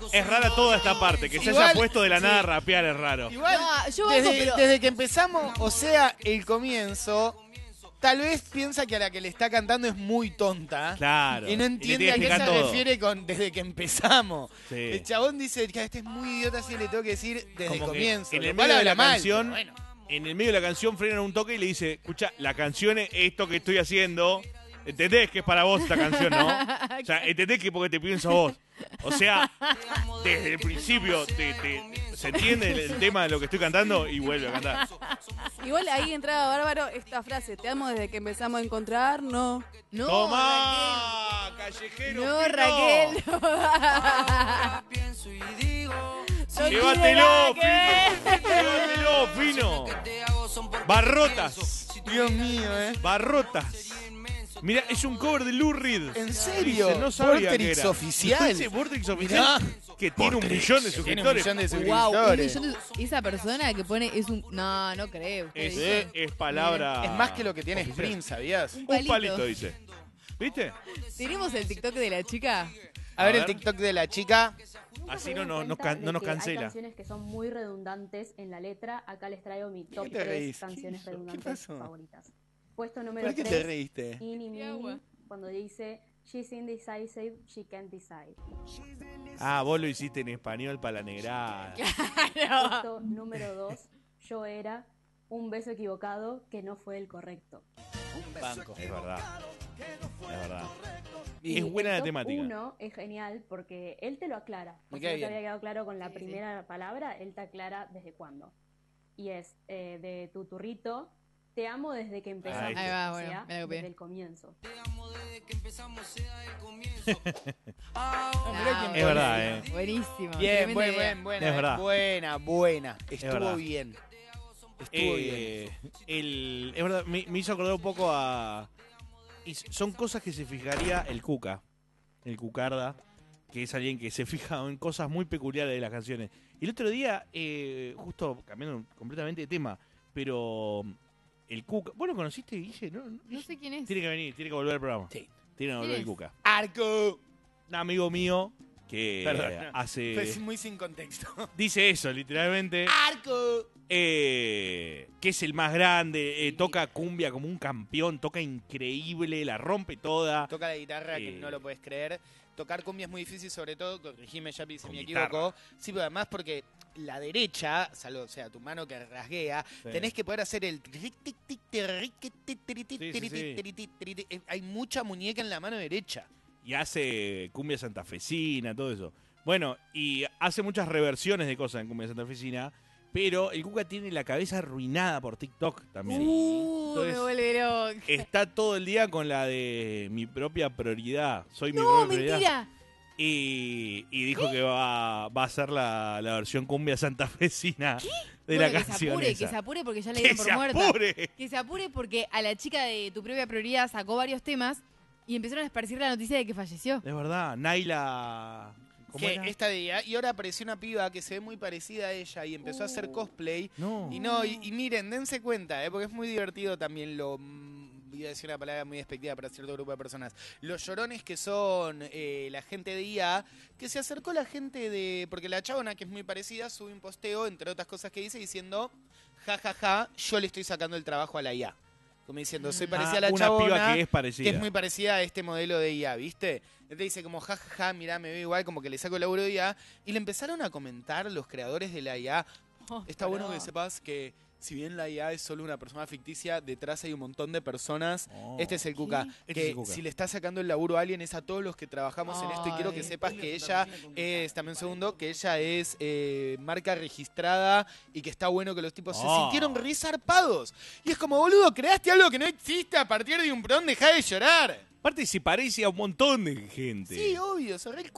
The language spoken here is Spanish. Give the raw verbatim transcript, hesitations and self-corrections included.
Es rara toda esta parte, que se Igual, haya puesto de la nada a sí. rapear es raro. Igual, No, yo banco, desde, pero- desde que empezamos, o sea, el comienzo, tal vez piensa que a la que le está cantando es muy tonta. Claro. Y no le entiende tiene a que qué se explicar todo. refiere con desde que empezamos. Sí. El chabón dice que este es muy idiota, así le tengo que decir desde el Como que comienzo. en lo el cual medio de la habla mal, canción, pero bueno. en el medio de la canción frenan un toque y le dice, escucha, la canción es esto que estoy haciendo. ¿Entendés que es para vos esta canción, no? O sea, ¿entendés que porque te pienso a vos? O sea, desde el principio te, te- se entiende el, el tema de lo que estoy cantando y vuelve a cantar. Igual ahí entraba bárbaro esta frase. Te amo desde que empezamos a encontrar, no. No, ¡Toma! ¡Callejero! No, fino! Raquel. No ¡Llévatelo, tiene nada que ver. Fino! ¡Llévatelo, Fino! Barrotas. Dios mío, ¿eh? Barrotas. Mira, es un cover de Lou Reed. ¿En serio? Dice, no sabía que Vorterix era. oficial. Dice Vorterix oficial. Que tiene un millón de Tiene un suscriptores. millón de Wow, un suscriptores. millón de- esa persona que pone es un... No, no creo. usted Es, dice. es palabra. Es más que lo que tiene oficial. Sprint, ¿sabías? Un Un palito. palito, dice. ¿Viste? ¿Tenemos el TikTok de la chica? A A ver el ver. TikTok de la chica. Así Se no, den no, nos cuenta can- de no nos que Hay cancela. canciones que son muy redundantes en la letra. Acá les traigo mi top te reís? tres ¿Qué canciones hizo? ¿Qué redundantes pasó? favoritas. Puesto número ¿Por qué te tres, reíste? Ini Qué agua. Mini, cuando dice She's indecisive, she can't decide. Ah, vos lo hiciste en español para la negrada. Puesto número dos, Yo era un beso equivocado que no fue el correcto. Banco. Es verdad. Es verdad. Y Es buena la el top temática. uno es genial porque él te lo aclara. Me Porque cae no te bien. había quedado claro con la Sí, sí. primera palabra, él te aclara desde cuándo. Y es eh, de tu turrito, te amo desde que empezamos. Ahí Ahí va, o bueno, sea, me la copié. desde el comienzo. Ah, quién Es verdad, eh. Buenísimo. Bien, tremenda buen, idea. buen, buena, Es verdad. buena, buena. Estuvo verdad. bien. Estuvo bien. Eh, el, es verdad, me, me hizo acordar un poco a. y son cosas que se fijaría el Cuca, el Cucarda, que es alguien que se fija en cosas muy peculiares de las canciones. Y el otro día, eh, justo cambiando completamente de tema, pero el Cuca. ¿Vos lo conociste, Guille? No, no- No sé quién es. Tiene que venir, tiene que volver al programa. Sí. Tiene que volver ¿Quién el es? Cuca. Arco. Un amigo mío que Perdón, eh, no. hace. Pues muy sin contexto. Dice eso, literalmente. Arco. eh, que es el más grande, eh, toca cumbia como un campeón, toca increíble, la rompe toda. Toca la guitarra que Eh. no lo puedes creer. Tocar cumbia es muy difícil, sobre todo, corregime ya si Con me guitarra. equivoco. Sí, pero además porque la derecha, salvo, o sea, tu mano que rasguea, Sí. tenés que poder hacer el... Sí, sí, sí. Eh, Hay mucha muñeca en la mano derecha. Y hace cumbia santafesina, todo eso. Bueno, y hace muchas reversiones de cosas en cumbia santafesina, pero el Cuca tiene la cabeza arruinada por TikTok también. Uh, Entonces, me vuelve loco. está todo el día con la de mi propia prioridad. Soy mi No, propia prioridad. mentira. Y, y dijo que va, va a hacer la, la versión cumbia santafesina de la Bueno, que se canción apure, esa. que se apure porque ya le ¡Que dieron por se muerta. apure! Que se apure porque a la chica de Tu Propia Prioridad sacó varios temas y empezaron a esparcir la noticia de que falleció. Es verdad, Naila... ¿Cómo Que era? esta día, y ahora apareció una piba que se ve muy parecida a ella y empezó a hacer cosplay. No. Y no, y, y miren, dense cuenta, ¿eh? Porque es muy divertido también lo... mm, voy a decir una palabra muy despectiva para cierto grupo de personas. Los llorones que son eh, la gente de I A, que se acercó la gente de... Porque la chabona, que es muy parecida, sube un posteo, entre otras cosas que dice, diciendo, ja, ja, ja, yo le estoy sacando el trabajo a la I A. Como diciendo, soy parecida Ah, a la una chabona, piba que es parecida. que es muy parecida a este modelo de I A, ¿viste? Entonces dice como, ja, ja, ja, mirá, me veo igual, como que le saco el laburo de I A. Y le empezaron a comentar los creadores de la I A, Oh, está bueno que sepas que si bien la I A es solo una persona ficticia, detrás hay un montón de personas. Oh. Este es el Cuca. Este Que es el Cuca. si le está sacando el laburo a alguien es a todos los que trabajamos en esto. Y quiero que Ay. sepas que ella es, también un segundo, que ella es eh, marca registrada y que está bueno que los tipos se Oh. sintieron re zarpados. Y es como, boludo, creaste algo que no existe a partir de un pron, dejá de llorar. Aparte se parece a un montón de gente. Sí, obvio, sos re el